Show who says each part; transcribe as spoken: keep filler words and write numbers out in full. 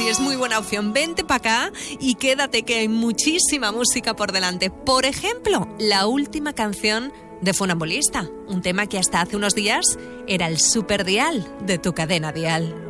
Speaker 1: sí, es muy buena opción. Vente para acá y quédate, que hay muchísima música por delante. Por ejemplo, la última canción de Funambulista, un tema que hasta hace unos días era el superdial de tu cadena dial.